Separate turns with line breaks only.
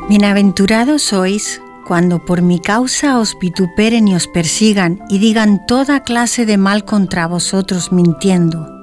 Bienaventurados sois cuando por mi causa os vituperen y os persigan y digan toda clase de mal contra vosotros mintiendo.